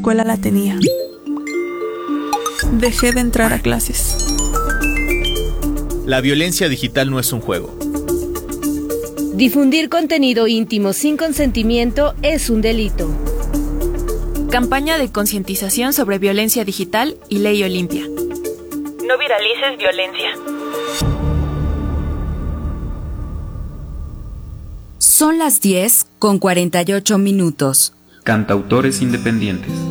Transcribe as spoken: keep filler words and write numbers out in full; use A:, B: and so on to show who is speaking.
A: escuela la tenía. Dejé de entrar a clases.
B: La violencia digital no es un juego.
C: Difundir contenido íntimo sin consentimiento es un delito.
D: Campaña de concientización sobre violencia digital y Ley Olimpia.
E: No viralices violencia.
F: Son las diez con cuarenta y ocho minutos.
G: Cantautores independientes.